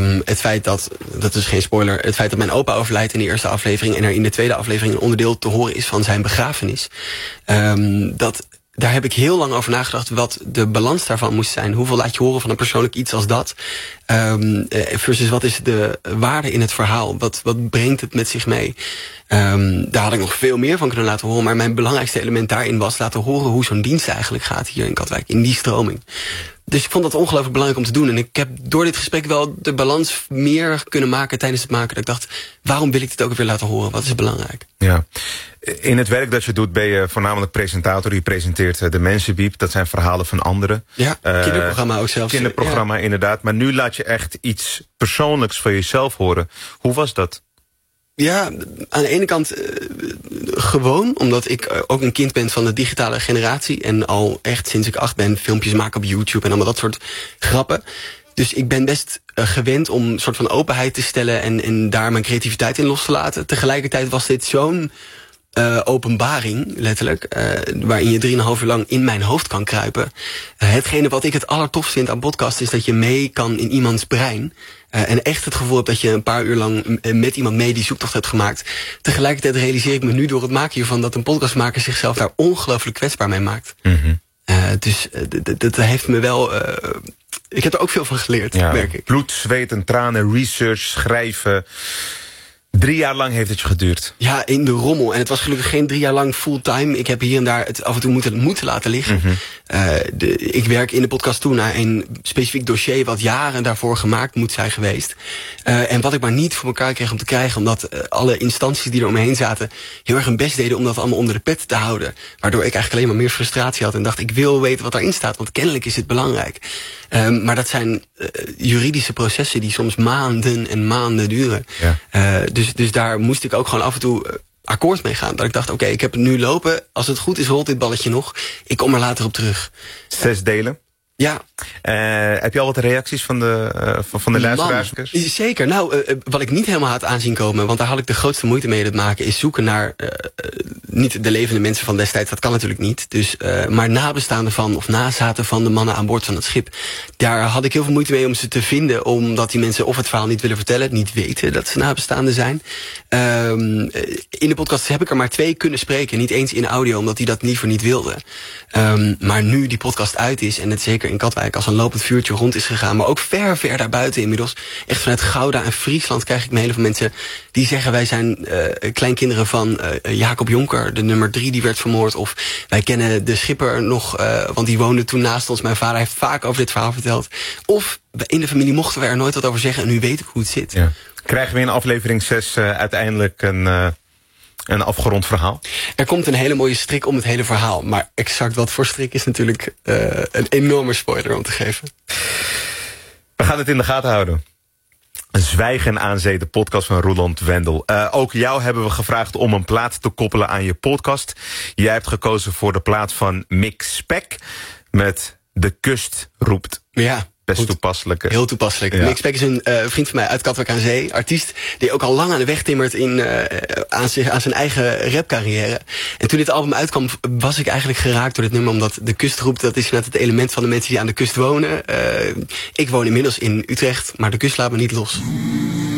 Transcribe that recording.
Het feit dat is geen spoiler, het feit dat mijn opa overlijdt in de eerste aflevering en er in de tweede aflevering een onderdeel te horen is van zijn begrafenis. Daar heb ik heel lang over nagedacht wat de balans daarvan moest zijn. Hoeveel laat je horen van een persoonlijk iets als dat? Versus wat is de waarde in het verhaal? Wat brengt het met zich mee? Daar had ik nog veel meer van kunnen laten horen. Maar mijn belangrijkste element daarin was laten horen hoe zo'n dienst eigenlijk gaat hier in Katwijk. In die stroming. Dus ik vond dat ongelooflijk belangrijk om te doen. En ik heb door dit gesprek wel de balans meer kunnen maken tijdens het maken. Dat ik dacht, waarom wil ik dit ook weer laten horen? Wat is belangrijk? Ja. In het werk dat je doet ben je voornamelijk presentator. Je presenteert de Mensenbiep. Dat zijn verhalen van anderen. Ja, kinderprogramma ook zelfs. Kinderprogramma, ja. Inderdaad. Maar nu laat je echt iets persoonlijks van jezelf horen. Hoe was dat? Ja, aan de ene kant gewoon, omdat ik ook een kind ben van de digitale generatie. En al echt sinds ik 8 ben filmpjes maken op YouTube en allemaal dat soort grappen. Dus ik ben best gewend om een soort van openheid te stellen en daar mijn creativiteit in los te laten. Tegelijkertijd was dit zo'n openbaring, letterlijk, waarin je 3,5 uur lang in mijn hoofd kan kruipen. Hetgene wat ik het allertofst vind aan podcast is dat je mee kan in iemands brein. En echt het gevoel heb dat je een paar uur lang met iemand mee die zoektocht hebt gemaakt. Tegelijkertijd realiseer ik me nu door het maken hiervan dat een podcastmaker zichzelf daar ongelooflijk kwetsbaar mee maakt. Mm-hmm. Dus dat heeft me wel... ik heb er ook veel van geleerd, merk ik. Bloed, zweet en tranen, research, schrijven. 3 jaar lang heeft het je geduurd. Ja, in de rommel. En het was gelukkig geen 3 jaar lang fulltime. Ik heb hier en daar het af en toe moeten laten liggen. Mm-hmm. Ik werk in de podcast toe naar een specifiek dossier wat jaren daarvoor gemaakt moet zijn geweest. En wat ik maar niet voor elkaar kreeg om te krijgen, omdat alle instanties die er omheen zaten heel erg hun best deden om dat allemaal onder de pet te houden. Waardoor ik eigenlijk alleen maar meer frustratie had en dacht, ik wil weten wat daarin staat, want kennelijk is het belangrijk. Maar dat zijn juridische processen die soms maanden en maanden duren. Ja. Dus daar moest ik ook gewoon af en toe akkoord mee gaan. Dat ik dacht, oké, ik heb het nu lopen. Als het goed is, rolt dit balletje nog. Ik kom er later op terug. 6 delen? Ja. Heb je al wat reacties van de luisteraars? Zeker. Nou, wat ik niet helemaal had aanzien komen, want daar had ik de grootste moeite mee in het maken, is zoeken naar niet de levende mensen van destijds. Dat kan natuurlijk niet. Dus, maar nabestaanden van of nazaten van de mannen aan boord van het schip. Daar had ik heel veel moeite mee om ze te vinden, omdat die mensen of het verhaal niet willen vertellen, niet weten dat ze nabestaanden zijn. In de podcast heb ik er maar 2 kunnen spreken. Niet eens in audio, omdat die dat liever niet wilden. Maar nu die podcast uit is en het zeker in Katwijk als een lopend vuurtje rond is gegaan, maar ook ver daarbuiten inmiddels. Echt vanuit Gouda en Friesland krijg ik me heel veel mensen die zeggen, wij zijn kleinkinderen van Jacob Jonker, de nummer 3 die werd vermoord. Of wij kennen de schipper nog, want die woonde toen naast ons. Mijn vader heeft vaak over dit verhaal verteld. Of in de familie mochten we er nooit wat over zeggen en nu weet ik hoe het zit. Ja. Krijgen we in aflevering 6 uiteindelijk een afgerond verhaal? Er komt een hele mooie strik om het hele verhaal. Maar exact wat voor strik is natuurlijk een enorme spoiler om te geven. We gaan het in de gaten houden. Zwijgen aan Zee, de podcast van Roeland Wendel. Ook jou hebben we gevraagd om een plaat te koppelen aan je podcast. Jij hebt gekozen voor de plaat van Mick Speck met De Kust Roept. Ja. Best toepasselijk. Heel toepasselijk. Ja. Mick Speck is een vriend van mij uit Katwijk aan Zee. Artiest die ook al lang aan de weg timmert aan zijn eigen rapcarrière. En toen dit album uitkwam was ik eigenlijk geraakt door dit nummer. Omdat De Kust Roept, dat is inderdaad het element van de mensen die aan de kust wonen. Ik woon inmiddels in Utrecht, maar de kust laat me niet los.